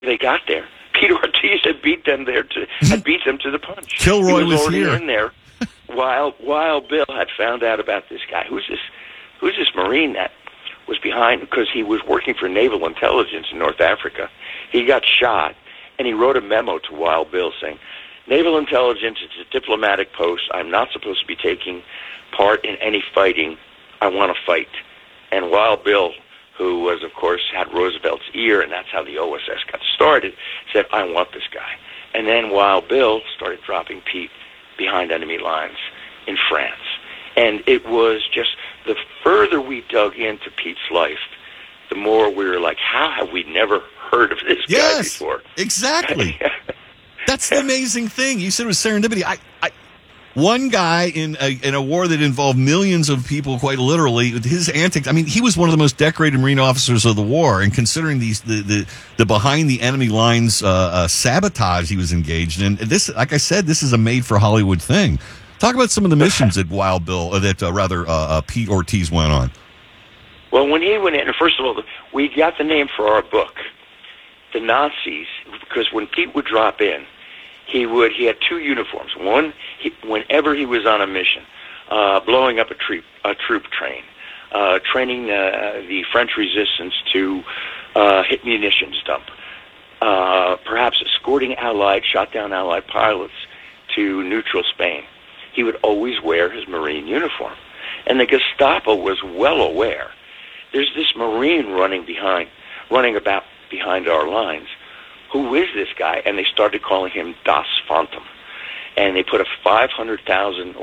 they got there, Pete Ortiz had beat them there had beat them to the punch. Kilroy was already here in there. While Bill had found out about this guy, who's this Marine that was behind, because he was working for naval intelligence in North Africa. He got shot, and he wrote a memo to Wild Bill saying, "Naval intelligence, it's a diplomatic post. I'm not supposed to be taking part in any fighting. I want to fight." And Wild Bill, who was, of course, had Roosevelt's ear, and that's how the OSS got started, said, "I want this guy." And then Wild Bill started dropping Pete behind enemy lines in France. And it was just, the further we dug into Pete's life, the more we were like, how have we never heard of this guy before? Exactly. That's the amazing thing. You said it was serendipity. One guy in a war that involved millions of people, quite literally, his antics. I mean, he was one of the most decorated Marine officers of the war, and considering the behind the enemy lines sabotage he was engaged in, this, like I said, this is a made for Hollywood thing. Talk about some of the missions that Wild Bill, Pete Ortiz went on. Well, when he went in, first of all, we got the name for our book. The Nazis, because when Pete would drop in, he had two uniforms. One, whenever he was on a mission, blowing up a troop train, training the French resistance to hit munitions dump, perhaps escorting shot down Allied pilots to neutral Spain. He would always wear his Marine uniform. And the Gestapo was well aware. There's this Marine running about behind our lines. Who is this guy? And they started calling him Das Phantom. And they put a 500,000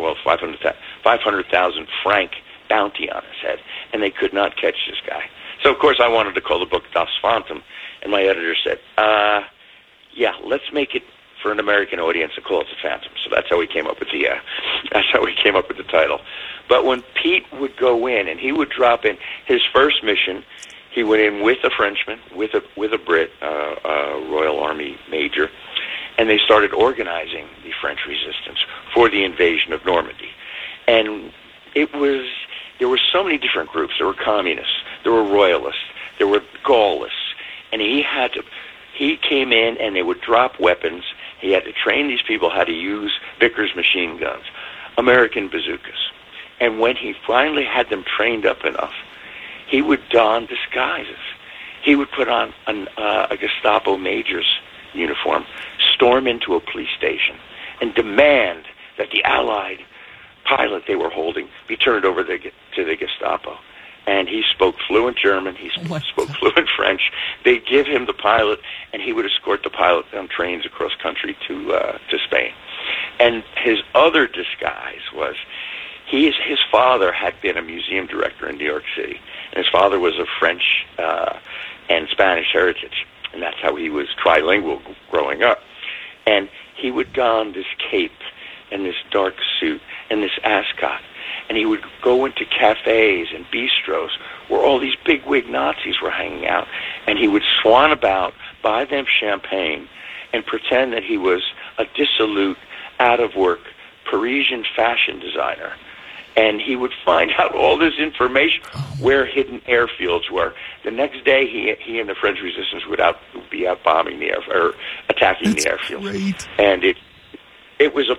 franc bounty on his head, and they could not catch this guy. So, of course, I wanted to call the book Das Phantom, and my editor said, yeah, let's make it for an American audience and call it the Phantom. So that's how we came up with the title. But when Pete would go in and he would drop in his first mission, he went in with a Frenchman, with a Brit, Royal Army major, and they started organizing the French resistance for the invasion of Normandy. And there were so many different groups. There were communists, there were royalists, there were Gaullists, and he came in and they would drop weapons. He had to train these people how to use Vickers machine guns, American bazookas. And when he finally had them trained up enough, he would don disguises. He would put on a Gestapo major's uniform, storm into a police station, and demand that the Allied pilot they were holding be turned over to the Gestapo. And he spoke fluent German. He spoke fluent French. They'd give him the pilot, and he would escort the pilot on trains across country to Spain. And his other disguise was his father had been a museum director in New York City, and his father was of French and Spanish heritage, and that's how he was trilingual growing up. And he would don this cape and this dark suit and this ascot, and he would go into cafes and bistros where all these bigwig Nazis were hanging out, and he would swan about, buy them champagne, and pretend that he was a dissolute, out-of-work Parisian fashion designer. And he would find out all this information, where hidden airfields were. The next day, he and the French resistance would be out bombing attacking the airfields. Great. And it was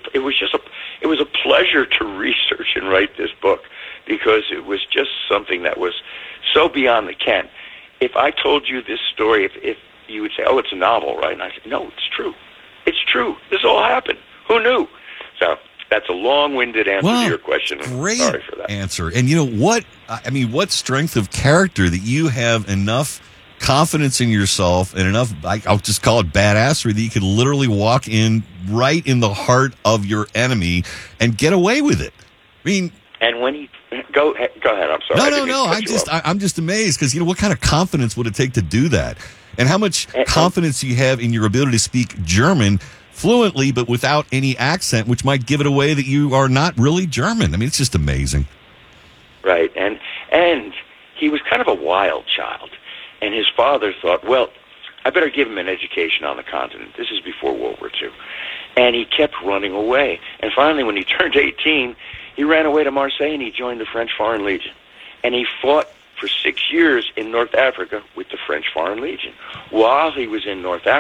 a pleasure to research and write this book, because it was just something that was so beyond the ken. If I told you this story, if you would say, "Oh, it's a novel, right?" And I said, "No, it's true. It's true. This all happened. Who knew?" So that's a long-winded answer to your question. Great Sorry for that answer. And you know what? I mean, what strength of character that you have enough confidence in yourself and enough, I'll just call it badassery, that you could literally walk in right in the heart of your enemy and get away with it. I mean, and when he go ahead, I'm sorry. No. I'm just amazed, because what kind of confidence would it take to do that, and how much confidence you have in your ability to speak German fluently, but without any accent, which might give it away that you are not really German. I mean, it's just amazing. Right, and he was kind of a wild child, and his father thought, well, I better give him an education on the continent. This is before World War II. And he kept running away. And finally, when he turned 18, he ran away to Marseille, and he joined the French Foreign Legion. And he fought for 6 years in North Africa with the French Foreign Legion. While he was in North Africa,